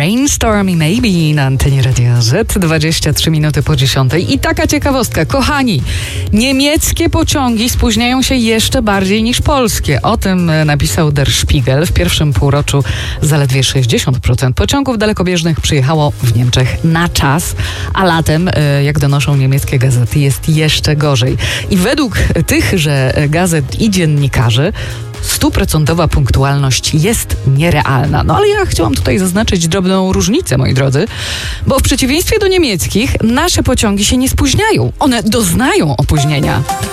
Rainstorm i Maybe na antenie Radia Z, 23 minuty po 10. I taka ciekawostka, kochani, niemieckie pociągi spóźniają się jeszcze bardziej niż polskie. O tym napisał Der Spiegel. W pierwszym półroczu zaledwie 60% pociągów dalekobieżnych przyjechało w Niemczech na czas, a latem, jak donoszą niemieckie gazety, jest jeszcze gorzej. I według tychże gazet i dziennikarzy 100% punktualność jest nierealna. No ale ja chciałam tutaj zaznaczyć drobną różnicę, moi drodzy, bo w przeciwieństwie do niemieckich nasze pociągi się nie spóźniają. One doznają opóźnienia.